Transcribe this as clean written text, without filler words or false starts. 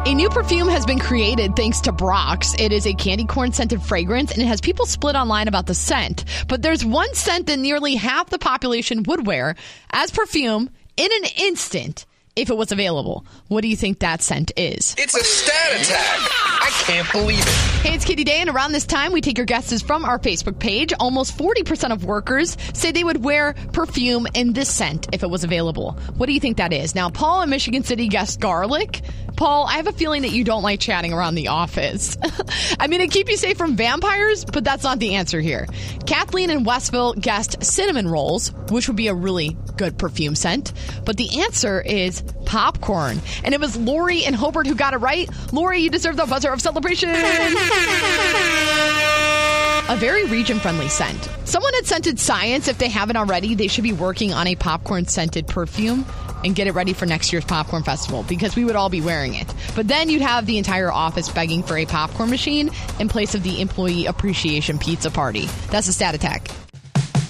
A new perfume has been created thanks to Brox. It is a candy corn scented fragrance, and it has people split online about the scent. But there's one scent that nearly half the population would wear as perfume in an instant if it was available. What do you think that scent is? It's a stat attack. I can't believe it. Hey, it's Kitty Day, and around this time, we take your guesses from our Facebook page. Almost 40% of workers say they would wear perfume in this scent if it was available. What do you think that is? Now, Paul in Michigan City guessed garlic. Paul, I have a feeling that you don't like chatting around the office. I mean, it'd keep you safe from vampires, but that's not the answer here. Kathleen in Westville guessed cinnamon rolls, which would be a really good perfume scent. But the answer is popcorn. And it was Lori and Hobart who got it right. Lori, you deserve the buzzer of celebration. A very region-friendly scent. Someone had scented science. If they haven't already, they should be working on a popcorn-scented perfume and get it ready for next year's popcorn festival because we would all be wearing it. But then you'd have the entire office begging for a popcorn machine in place of the employee appreciation pizza party. That's a stat attack.